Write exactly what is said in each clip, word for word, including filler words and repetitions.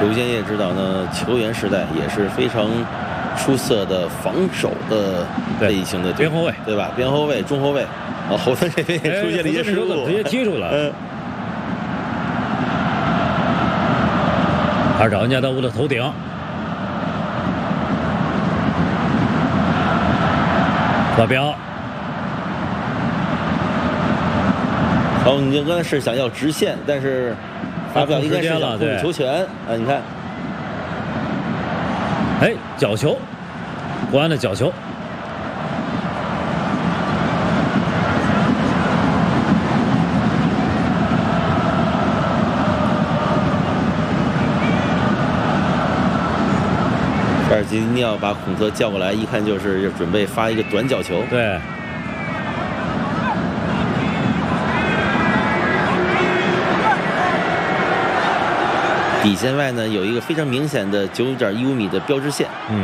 刘建业指导呢，球员时代也是非常出色的防守的类型的边后卫， 对吧？边后卫、中后卫，啊，后藤这边也出现了一些失误， 直接踢出了。 嗯。 还是找恩加德乌的头顶，发表。 好，你刚才是想要直线，但是发表应该是想控制球权啊！你看， 哎，角球，国安的角球。 沙尔吉尼奥把孔特叫过来，一看就是准备发一个短角球。 对。 底线外呢有一个非常明显的九点一五米的标志线。 嗯。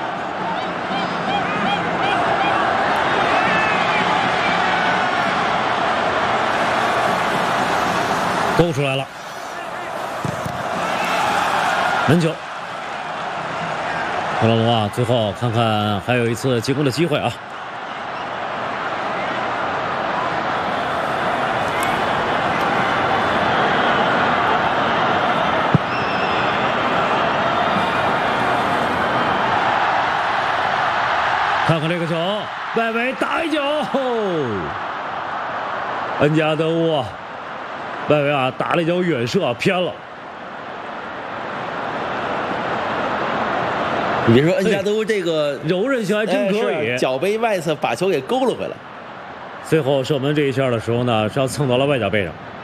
勾出来了，门球。克劳罗啊，最后看看还有一次进攻的机会啊。看看这个球，外围打一脚，恩加德乌啊，外围啊打了一脚远射，偏了。 你别说，恩加德乌这个柔韧性还真可以， 哎、脚背外侧把球给勾了回来。 最后射门这一下的时候呢，是要蹭到了外脚背上。